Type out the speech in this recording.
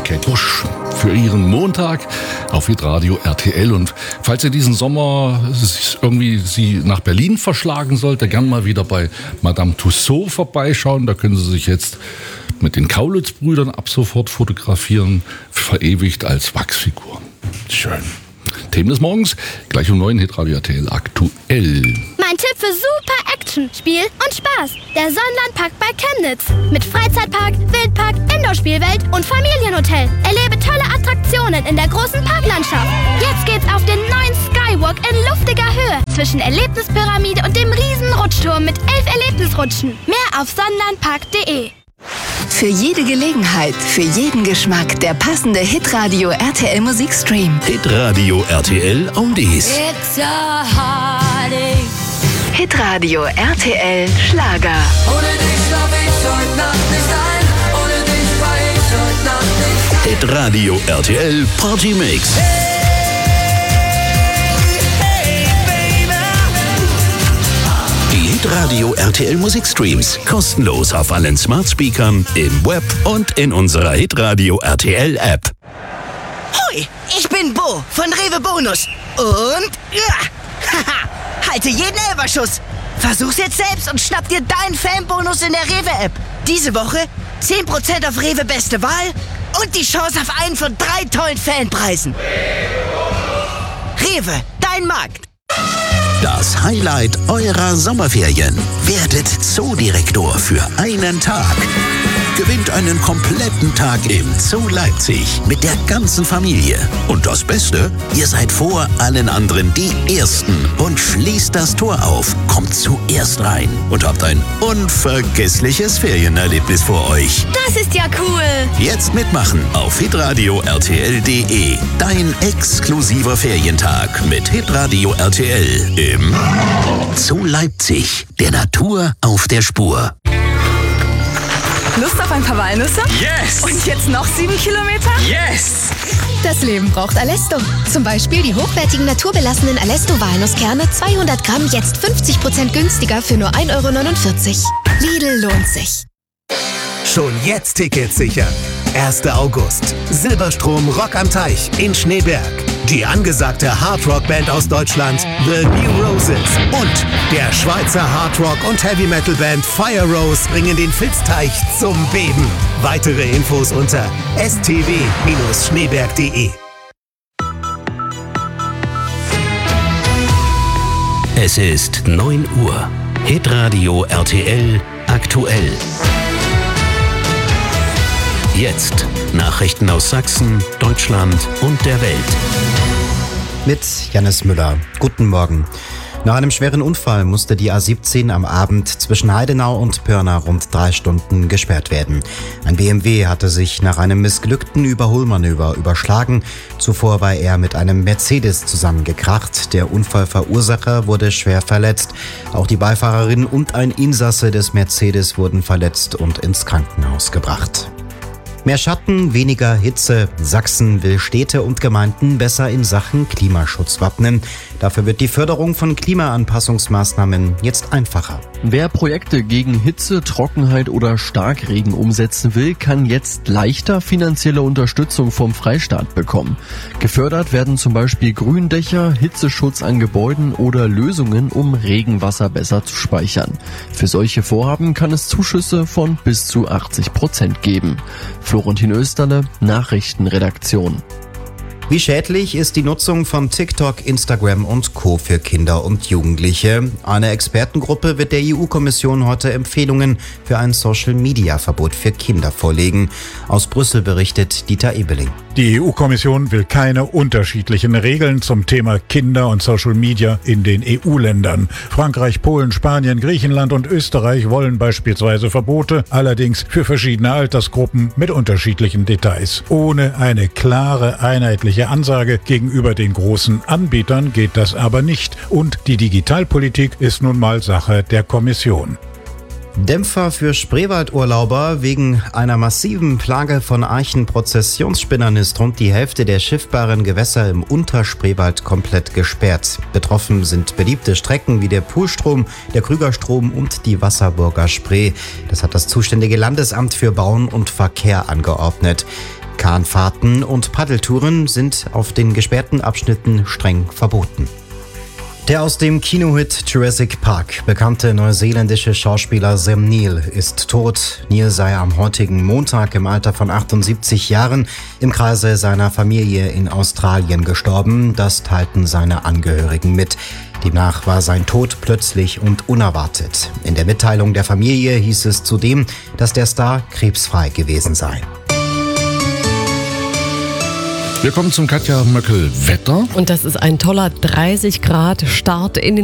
Kate Bush für ihren Montag auf Hitradio RTL. Und falls ihr diesen Sommer irgendwie Sie nach Berlin verschlagen sollte, gern mal wieder bei Madame Tussauds vorbeischauen. Da können Sie sich jetzt mit den Kaulitz-Brüdern ab sofort fotografieren, verewigt als Wachsfiguren. Schön. Themen des Morgens, gleich um 9 Hitradio RTL aktuell. Mein Tipp für super Action, Spiel und Spaß. Der Sonnenlandpark bei Chemnitz. Mit Freizeitpark, Wildpark, Indoor-Spielwelt und Familienhotel. Erlebe tolle Attraktionen in der großen Parklandschaft. Jetzt geht's auf den neuen Skywalk in luftiger Höhe zwischen Erlebnispyramide und dem riesen Rutschturm mit 11 Erlebnisrutschen. Mehr auf sonnenlandpark.de. Für jede Gelegenheit, für jeden Geschmack der passende Hitradio RTL Musikstream. Hitradio RTL Oldies. It's a heartache. Hitradio RTL Schlager. Ohne dich schlaf ich heute Nacht nicht ein. Ohne dich war ich heute Nacht nicht. Hitradio RTL Party Mix. Die Hitradio RTL Musikstreams kostenlos auf allen Smart Speakern, im Web und in unserer Hitradio RTL App. Hoi, ich bin Bo von Rewe Bonus. Und halte jeden Elferschuss. Versuch's jetzt selbst und schnapp dir deinen Fanbonus in der Rewe App. Diese Woche 10% auf Rewe Beste Wahl und die Chance auf einen von 3 tollen Fanpreisen. Rewe, dein Markt. Das Highlight eurer Sommerferien. Werdet Zoodirektor für einen Tag. Gewinnt einen kompletten Tag im Zoo Leipzig mit der ganzen Familie. Und das Beste, ihr seid vor allen anderen die Ersten und schließt das Tor auf, kommt zuerst rein und habt ein unvergessliches Ferienerlebnis vor euch. Das ist ja cool. Jetzt mitmachen auf hitradio rtl.de. Dein exklusiver Ferientag mit Hitradio RTL im Zoo Leipzig. Der Natur auf der Spur. Lust auf ein paar Walnüsse? Yes! Und jetzt noch 7 Kilometer? Yes! Das Leben braucht Alesto. Zum Beispiel die hochwertigen naturbelassenen Alesto-Walnusskerne 200 Gramm jetzt 50% günstiger für nur 1,49 €. Lidl lohnt sich. Schon jetzt Tickets sichern. 1. August. Silberstrom Rock am Teich in Schneeberg. Die angesagte Hardrock-Band aus Deutschland, The New Roses. Und der Schweizer Hardrock- und Heavy-Metal-Band Fire Rose bringen den Filzteich zum Beben. Weitere Infos unter stw-schneeberg.de. Es ist 9 Uhr. Hitradio RTL aktuell. Jetzt Nachrichten aus Sachsen, Deutschland und der Welt. Mit Jannis Müller. Guten Morgen. Nach einem schweren Unfall musste die A17 am Abend zwischen Heidenau und Pirna rund 3 Stunden gesperrt werden. Ein BMW hatte sich nach einem missglückten Überholmanöver überschlagen. Zuvor war er mit einem Mercedes zusammengekracht. Der Unfallverursacher wurde schwer verletzt. Auch die Beifahrerin und ein Insasse des Mercedes wurden verletzt und ins Krankenhaus gebracht. Mehr Schatten, weniger Hitze. Sachsen will Städte und Gemeinden besser in Sachen Klimaschutz wappnen. Dafür wird die Förderung von Klimaanpassungsmaßnahmen jetzt einfacher. Wer Projekte gegen Hitze, Trockenheit oder Starkregen umsetzen will, kann jetzt leichter finanzielle Unterstützung vom Freistaat bekommen. Gefördert werden zum Beispiel Gründächer, Hitzeschutz an Gebäuden oder Lösungen, um Regenwasser besser zu speichern. Für solche Vorhaben kann es Zuschüsse von bis zu 80% geben. Florentin Österle, Nachrichtenredaktion. Wie schädlich ist die Nutzung von TikTok, Instagram und Co. für Kinder und Jugendliche? Eine Expertengruppe wird der EU-Kommission heute Empfehlungen für ein Social-Media-Verbot für Kinder vorlegen. Aus Brüssel berichtet Dieter Ebeling. Die EU-Kommission will keine unterschiedlichen Regeln zum Thema Kinder und Social Media in den EU-Ländern. Frankreich, Polen, Spanien, Griechenland und Österreich wollen beispielsweise Verbote, allerdings für verschiedene Altersgruppen mit unterschiedlichen Details. Ohne eine klare, einheitliche Ansage gegenüber den großen Anbietern geht das aber nicht. Und die Digitalpolitik ist nun mal Sache der Kommission. Dämpfer für Spreewaldurlauber. Wegen einer massiven Plage von Archenprozessionsspinnern ist rund die Hälfte der schiffbaren Gewässer im Unterspreewald komplett gesperrt. Betroffen sind beliebte Strecken wie der Poolstrom, der Krügerstrom und die Wasserburger Spree. Das hat das zuständige Landesamt für Bauen und Verkehr angeordnet. Kahnfahrten und Paddeltouren sind auf den gesperrten Abschnitten streng verboten. Der aus dem Kinohit Jurassic Park bekannte neuseeländische Schauspieler Sam Neill ist tot. Neill sei am heutigen Montag im Alter von 78 Jahren im Kreise seiner Familie in Australien gestorben. Das teilten seine Angehörigen mit. Demnach war sein Tod plötzlich und unerwartet. In der Mitteilung der Familie hieß es zudem, dass der Star krebsfrei gewesen sei. Wir kommen zum Katja Möckel Wetter. Und das ist ein toller 30 Grad Start in den